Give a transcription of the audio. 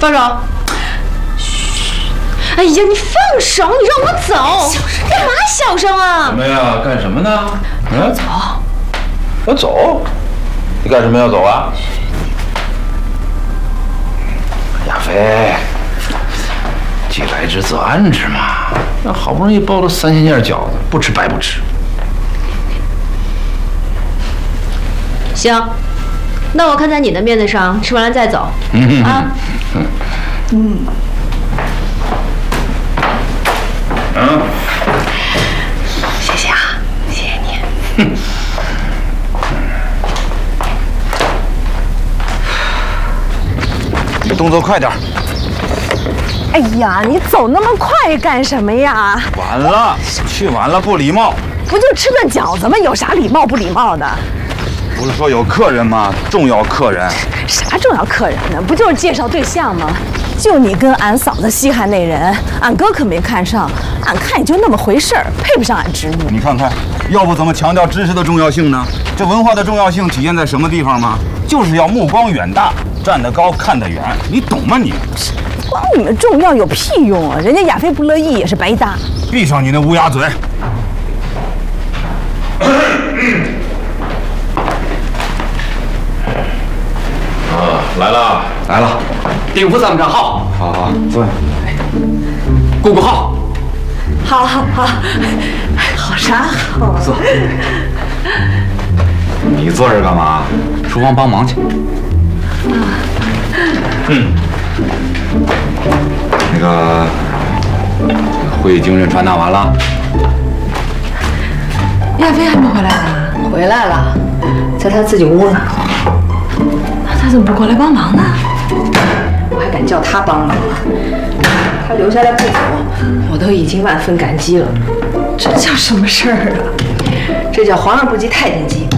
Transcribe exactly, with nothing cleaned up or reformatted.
放手！嘘！哎呀，你放手！你让我走！小声，干嘛小声啊？ 什么呀？干什么呢？ 嗯，走。 我走？你干什么要走啊？亚飞，既来之则安之嘛。那好不容易包了三鲜馅饺子，不吃白不吃。 行，那我看在你的面子上，吃完了再走。嗯啊。嗯。嗯。 嗯。 谢谢啊，谢谢你。 这动作快点。 哎呀，你走那么快干什么呀？ 晚了，去晚了不礼貌。 不就吃顿饺子吗？有啥礼貌不礼貌的？ 不是说有客人吗？重要客人。 啥重要客人呢？不就是介绍对象吗？就你跟俺嫂子稀罕那人，俺哥可没看上，俺看也就那么回事儿，配不上俺侄女。 你看看，要不怎么强调知识的重要性呢？这文化的重要性体现在什么地方吗？就是要目光远大，站得高看得远，你懂吗你？ 光你们重要有屁用啊！人家亚飞不乐意也是白搭。 闭上你那乌鸦嘴！ 啊，来了来了， 禀副参谋长好。 好好坐。 姑姑好。 好好好，好啥好？ 坐。你坐这干嘛？厨房帮忙去。 啊。 嗯。那个会议精神传达完了。 亚飞还没回来呢。 回来了，在他自己屋呢。 那他怎么不过来帮忙呢？ 我还敢叫他帮忙啊？他留下来不走，我都已经万分感激了。 这叫什么事儿啊？ 这叫皇上不急太监急。